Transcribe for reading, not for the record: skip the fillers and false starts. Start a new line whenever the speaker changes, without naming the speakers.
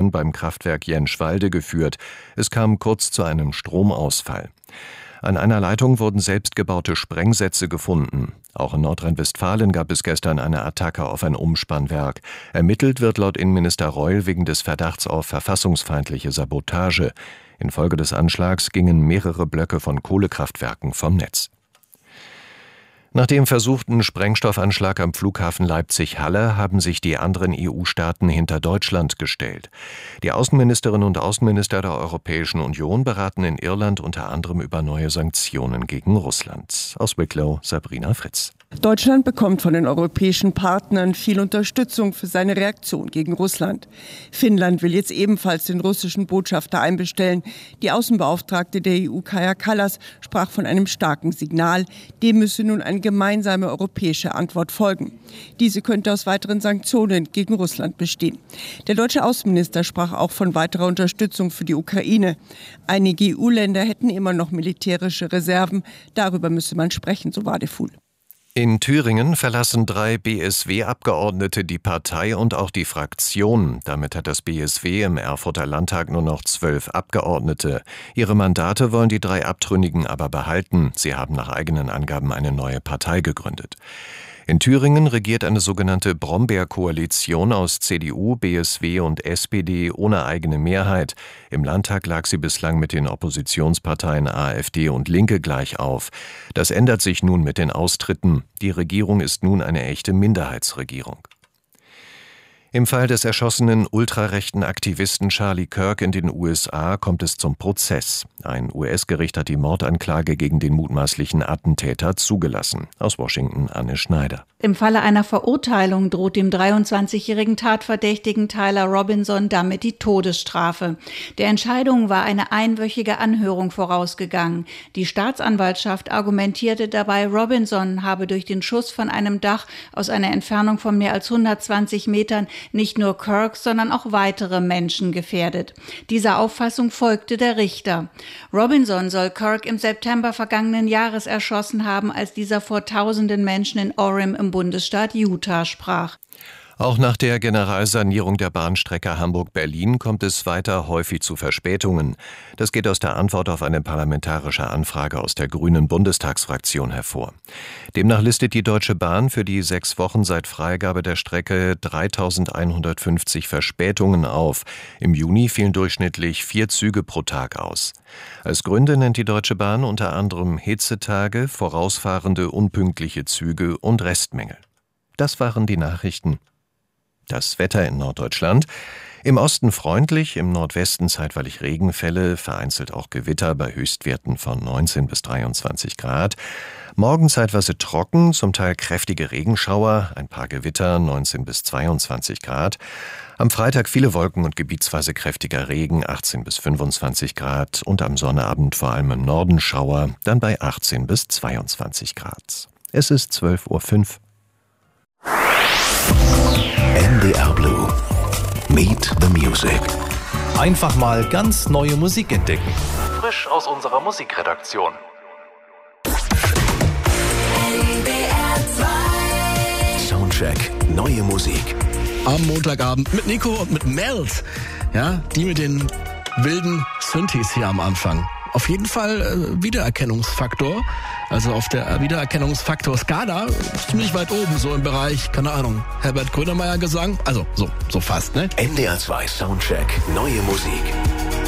Explosion beim Kraftwerk Jenschwalde geführt. Es kam kurz zu einem Stromausfall. An einer Leitung wurden selbstgebaute Sprengsätze gefunden. Auch in Nordrhein-Westfalen gab es gestern eine Attacke auf ein Umspannwerk. Ermittelt wird laut Innenminister Reul wegen des Verdachts auf verfassungsfeindliche Sabotage. Infolge des Anschlags gingen mehrere Blöcke von Kohlekraftwerken vom Netz. Nach dem versuchten Sprengstoffanschlag am Flughafen Leipzig-Halle haben sich die anderen EU-Staaten hinter Deutschland gestellt. Die Außenministerinnen und Außenminister der Europäischen Union beraten in Irland unter anderem über neue Sanktionen gegen Russland. Aus Wicklow, Sabrina Fritz.
Deutschland bekommt von den europäischen Partnern viel Unterstützung für seine Reaktion gegen Russland. Finnland will jetzt ebenfalls den russischen Botschafter einbestellen. Die Außenbeauftragte der EU, Kaja Kallas, sprach von einem starken Signal. Dem müsse nun eine gemeinsame europäische Antwort folgen. Diese könnte aus weiteren Sanktionen gegen Russland bestehen. Der deutsche Außenminister sprach auch von weiterer Unterstützung für die Ukraine. Einige EU-Länder hätten immer noch militärische Reserven. Darüber müsse man sprechen, so Wadefuhl.
In Thüringen verlassen 3 BSW-Abgeordnete die Partei und auch die Fraktion. Damit hat das BSW im Erfurter Landtag nur noch 12 Abgeordnete. Ihre Mandate wollen die 3 Abtrünnigen aber behalten. Sie haben nach eigenen Angaben eine neue Partei gegründet. In Thüringen regiert eine sogenannte Brombeer-Koalition aus CDU, BSW und SPD ohne eigene Mehrheit. Im Landtag lag sie bislang mit den Oppositionsparteien AfD und Linke gleich auf. Das ändert sich nun mit den Austritten. Die Regierung ist nun eine echte Minderheitsregierung. Im Fall des erschossenen ultrarechten Aktivisten Charlie Kirk in den USA kommt es zum Prozess. Ein US-Gericht hat die Mordanklage gegen den mutmaßlichen Attentäter zugelassen. Aus Washington Anne Schneider.
Im Falle einer Verurteilung droht dem 23-jährigen Tatverdächtigen Tyler Robinson damit die Todesstrafe. Der Entscheidung war eine einwöchige Anhörung vorausgegangen. Die Staatsanwaltschaft argumentierte dabei, Robinson habe durch den Schuss von einem Dach aus einer Entfernung von mehr als 120 Metern nicht nur Kirk, sondern auch weitere Menschen gefährdet. Dieser Auffassung folgte der Richter. Robinson soll Kirk im September vergangenen Jahres erschossen haben, als dieser vor tausenden Menschen in Orem im Bundesstaat Utah sprach.
Auch nach der Generalsanierung der Bahnstrecke Hamburg-Berlin kommt es weiter häufig zu Verspätungen. Das geht aus der Antwort auf eine parlamentarische Anfrage aus der Grünen Bundestagsfraktion hervor. Demnach listet die Deutsche Bahn für die 6 Wochen seit Freigabe der Strecke 3.150 Verspätungen auf. Im Juni fielen durchschnittlich 4 Züge pro Tag aus. Als Gründe nennt die Deutsche Bahn unter anderem Hitzetage, vorausfahrende unpünktliche Züge und Restmängel. Das waren die Nachrichten. Das Wetter in Norddeutschland. Im Osten freundlich, im Nordwesten zeitweilig Regenfälle, vereinzelt auch Gewitter bei Höchstwerten von 19 bis 23 Grad. Morgen zeitweise trocken, zum Teil kräftige Regenschauer, ein paar Gewitter, 19 bis 22 Grad. Am Freitag viele Wolken und gebietsweise kräftiger Regen, 18 bis 25 Grad. Und am Sonnabend vor allem im Norden Schauer, dann bei 18 bis 22 Grad. Es ist 12.05 Uhr.
NDR Blue. Meet the Music.
Einfach mal ganz neue Musik entdecken. Frisch aus unserer Musikredaktion.
Soundcheck. Neue Musik.
Am Montagabend mit Nico und mit Melt. Ja, die mit den wilden Synthes hier am Anfang. Auf jeden Fall Wiedererkennungsfaktor. Also auf der Wiedererkennungsfaktor-Skala ziemlich weit oben, so im Bereich, keine Ahnung, Herbert Grönemeyer Gesang. Also so fast, ne?
NDR 2 Soundcheck. Neue Musik.